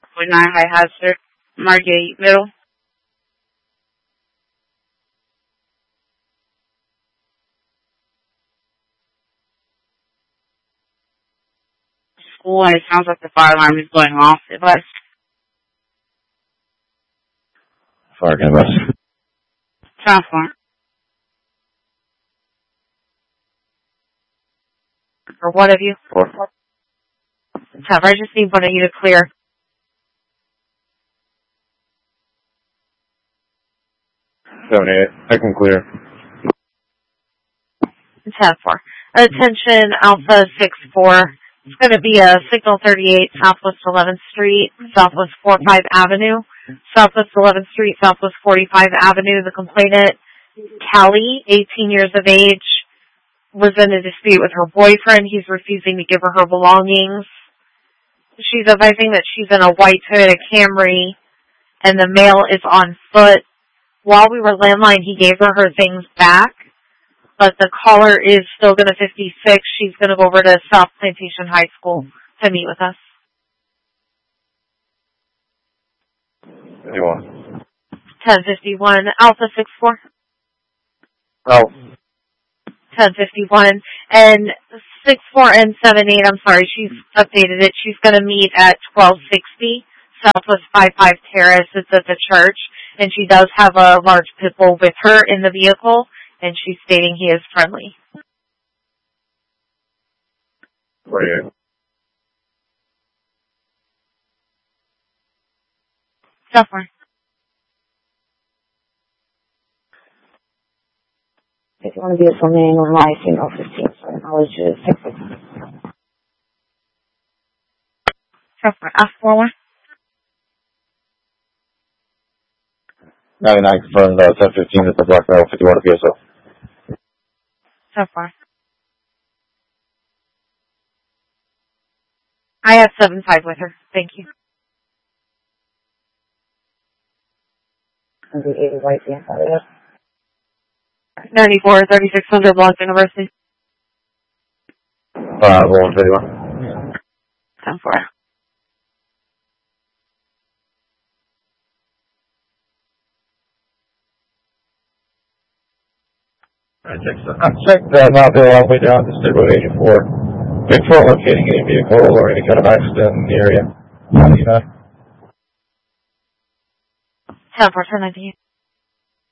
.9 high hazard, Margate Middle. School, and it sounds like the fire alarm is going off. Advice. Fire canvas. Transform. For what of you? 4. Have I just need one of you to clear? 7-8. I can clear. 10-4. Attention, Alpha 6-4. It's going to be a signal 38, Southwest 11th Street, Southwest 45 Avenue, Southwest 11th Street, Southwest 45 Avenue. The complainant, Callie, 18 years of age, was in a dispute with her boyfriend. He's refusing to give her belongings. She's advising that she's in a white Toyota Camry, and the male is on foot. While we were landline, he gave her things back, but the caller is still going to 56. She's going to go over to South Plantation High School to meet with us. 51. 1051, Alpha 6-4. Oh. 1051, and 6-4 and 7-8, I'm sorry, she's updated it. She's going to meet at 1260 Southwest 55 Terrace. It's at the church, and she does have a large pit bull with her in the vehicle, and she's stating he is friendly. 48. 7-4. If you want to be a name or my female 15, so acknowledge it. 7-4. Ask for one. 99 confirmed, 10-15 is the Black Metal 51 PSO. 7-4. I have 7-5 with her. Thank you. And the 80 white the inside of it. 94, 3600 Blanc University. 151. 10-4. I checked that not there all the way down to State Road 84. Before locating any vehicle or any kind of accident in the area. 99. 10-4, 10-19.